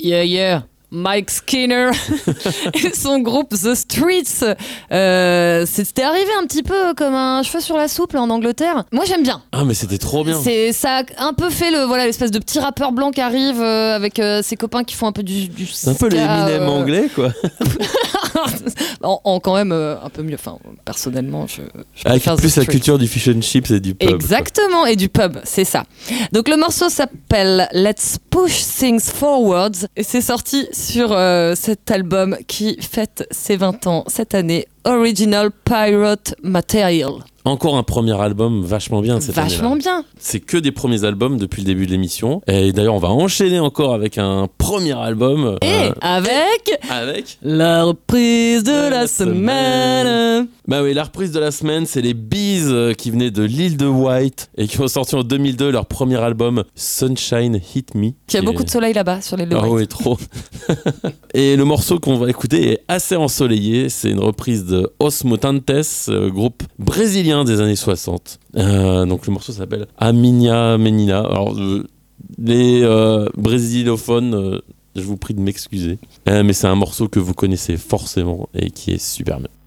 Yeah, yeah. Mike Skinner et son groupe The Streets. C'était arrivé un petit peu comme un cheveu sur la soupe là, en Angleterre. Moi j'aime bien. Ah mais c'était trop bien. Ça a un peu fait l'espèce de petit rappeur blanc qui arrive avec ses copains qui font un peu du C'est un peu l'Eminem anglais quoi. Quand même un peu mieux. Enfin personnellement je avec préfère plus The la Streets. culture du fish and chips et du pub. Exactement, quoi. Et du pub, c'est ça. Donc le morceau s'appelle Let's Push Things Forwards et c'est sorti sur cet album qui fête ses 20 ans cette année, Original Pirate Material. Encore un premier album vachement bien cette année-là. Vachement bien. C'est que des premiers albums depuis le début de l'émission. Et d'ailleurs, on va enchaîner encore avec un premier album. Et avec la reprise de la semaine. Bah oui, la reprise de la semaine, c'est les Bees qui venaient de l'île de White et qui ont sorti en 2002 leur premier album Sunshine Hit Me. Il y a beaucoup de soleil là-bas sur l'île de White. Ah oui, trop. Et le morceau qu'on va écouter est assez ensoleillé. C'est une reprise de Os Mutantes, groupe brésilien des années 60. Donc le morceau s'appelle A Minha Menina. Alors les brésilophones, je vous prie de m'excuser. Mais c'est un morceau que vous connaissez forcément et qui est super bien.